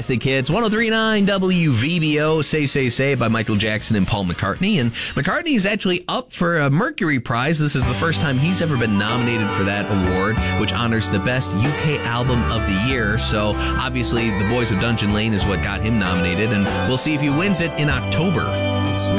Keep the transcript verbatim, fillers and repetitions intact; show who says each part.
Speaker 1: classic hits. one oh three point nine W V B O, Say, Say, Say by Michael Jackson and Paul McCartney. And McCartney is actually up for a Mercury Prize. This is the first time he's ever been nominated for that award, which honors the best U K album of the year. So obviously The Boys of Dungeon Lane is what got him nominated, and we'll see if he wins it in October.
Speaker 2: It's